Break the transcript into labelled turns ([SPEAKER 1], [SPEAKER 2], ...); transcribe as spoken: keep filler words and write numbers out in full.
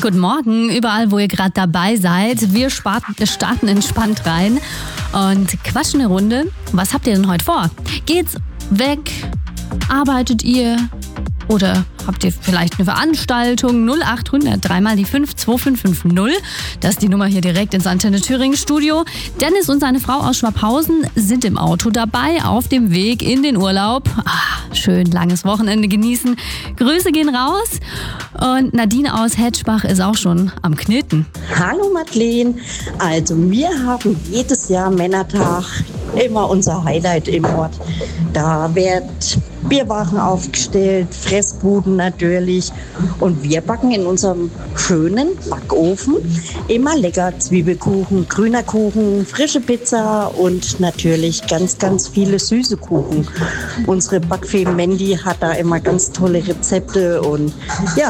[SPEAKER 1] guten Morgen, überall, wo ihr gerade dabei seid. Wir starten entspannt rein und quatschen eine Runde. Was habt ihr denn heute vor? Geht's weg? Arbeitet ihr? Oder habt ihr vielleicht eine Veranstaltung? null acht hundert, dreimal die fünf, zwei fünf fünf null. Das ist die Nummer hier direkt ins Antenne Thüringen Studio. Dennis und seine Frau aus Schwabhausen sind im Auto dabei, auf dem Weg in den Urlaub. Ah, schön langes Wochenende genießen. Grüße gehen raus. Und Nadine aus Hetschbach ist auch schon am Kneten.
[SPEAKER 2] Hallo Madeleine. Also wir haben jedes Jahr Männertag, immer unser Highlight im Ort. Da wird Bierwagen aufgestellt, Fressbuden natürlich. Und wir backen in unserem schönen Backofen immer lecker Zwiebelkuchen, grüner Kuchen, frische Pizza und natürlich ganz, ganz viele süße Kuchen. Unsere Backfee Mandy hat da immer ganz tolle Rezepte und ja,